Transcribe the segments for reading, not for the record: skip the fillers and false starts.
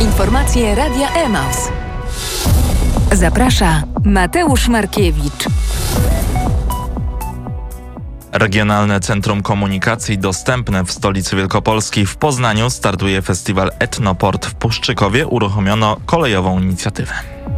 Informacje Radia Emaus. Zaprasza Mateusz Markiewicz. Regionalne Centrum Komunikacji dostępne w stolicy Wielkopolski w Poznaniu startuje festiwal Etnoport. W Puszczykowie uruchomiono kolejową inicjatywę.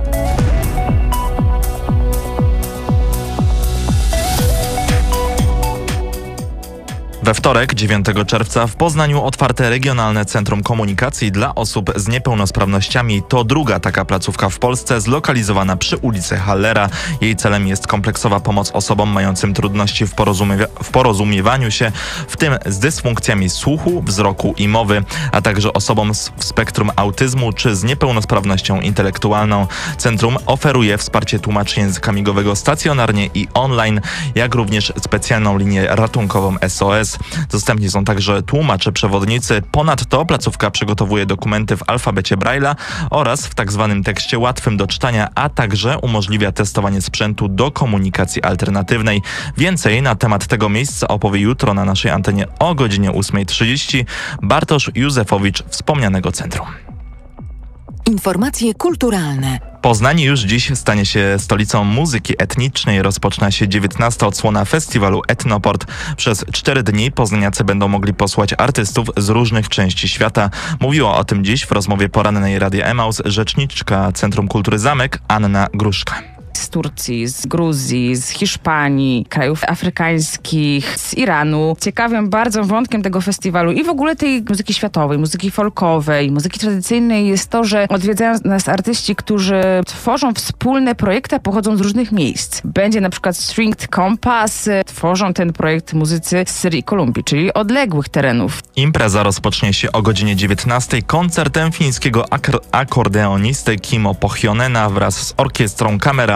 We wtorek, 9 czerwca, w Poznaniu otwarte Regionalne Centrum Komunikacji dla osób z niepełnosprawnościami. To druga taka placówka w Polsce, zlokalizowana przy ulicy Hallera. Jej celem jest kompleksowa pomoc osobom mającym trudności w porozumiewaniu się, w tym z dysfunkcjami słuchu, wzroku i mowy, a także osobom w spektrum autyzmu czy z niepełnosprawnością intelektualną. Centrum oferuje wsparcie tłumaczy języka migowego stacjonarnie i online, jak również specjalną linię ratunkową SOS. Dostępni są także tłumacze przewodnicy. Ponadto placówka przygotowuje dokumenty w alfabecie Braille'a oraz w tzw. tekście łatwym do czytania, a także umożliwia testowanie sprzętu do komunikacji alternatywnej. Więcej na temat tego miejsca opowie jutro na naszej antenie o godzinie 8:30 Bartosz Józefowicz wspomnianego centrum. Informacje kulturalne. Poznań już dziś stanie się stolicą muzyki etnicznej. Rozpoczyna się 19. odsłona festiwalu Etnoport. Przez 4 dni poznaniacy będą mogli posłuchać artystów z różnych części świata. Mówiła o tym dziś w rozmowie porannej Radia Emaus rzeczniczka Centrum Kultury Zamek Anna Gruszka. Z Turcji, z Gruzji, z Hiszpanii, krajów afrykańskich, z Iranu. Ciekawym bardzo wątkiem tego festiwalu i w ogóle tej muzyki światowej, muzyki folkowej, muzyki tradycyjnej jest to, że odwiedzają nas artyści, którzy tworzą wspólne projekty, a pochodzą z różnych miejsc. Będzie na przykład Stringed Compass, tworzą ten projekt muzycy z Syrii i Kolumbii, czyli odległych terenów. Impreza rozpocznie się o godzinie 19 koncertem fińskiego akordeonisty Kimmo Pohjonena wraz z orkiestrą Kamera